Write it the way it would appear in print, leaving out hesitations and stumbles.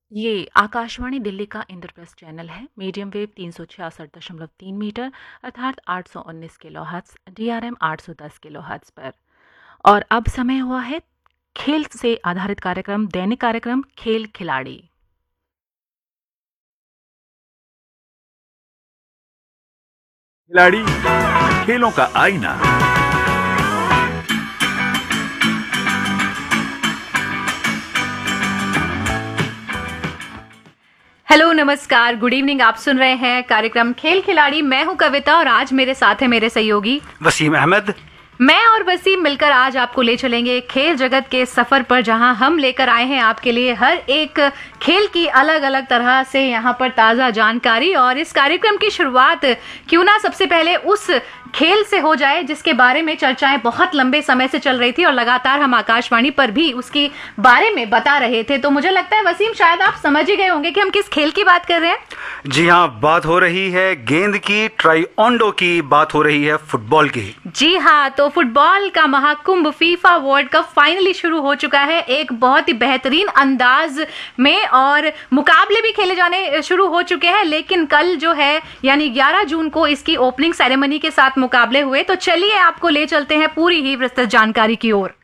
ये आकाशवाणी दिल्ली का इंद्रप्रस्थ चैनल है। मीडियम वेव 366.3 मीटर अर्थात 819 किलोहर्ट्ज, DRM 810 किलोहर्ट्ज पर। और अब समय हुआ है खेल से आधारित कार्यक्रम, दैनिक कार्यक्रम खेल खिलाड़ी। खिलाड़ी खेलों का आईना। हेलो, नमस्कार, गुड इवनिंग। आप सुन रहे हैं कार्यक्रम खेल खिलाड़ी। मैं हूं कविता और आज मेरे साथ है मेरे सहयोगी वसीम अहमद। मैं और वसीम मिलकर आज आपको ले चलेंगे खेल जगत के सफर पर, जहां हम लेकर आए हैं आपके लिए हर एक खेल की अलग अलग तरह से यहाँ पर ताज़ा जानकारी। और इस कार्यक्रम की शुरुआत क्यों ना सबसे पहले उस खेल से हो जाए जिसके बारे में चर्चाएं बहुत लंबे समय से चल रही थी और लगातार हम आकाशवाणी पर भी उसके बारे में बता रहे थे। तो मुझे लगता है वसीम, शायद आप समझ ही गए होंगे कि हम किस खेल की बात कर रहे हैं। जी हाँ, बात हो रही है गेंद की, ट्राइओंडो की, बात हो रही है फुटबॉल की। जी हाँ, तो फुटबॉल का Mahakumbh FIFA world cup finally शुरू हो चुका है एक बहुत ही बेहतरीन अंदाज में, और मुकाबले भी खेले जाने शुरू हो चुके हैं। लेकिन कल जो है यानी 11 जून को इसकी ओपनिंग सेरेमनी के साथ मुकाबले हुए। तो चलिए आपको ले चलते हैं पूरी ही विस्तृत जानकारी की ओर।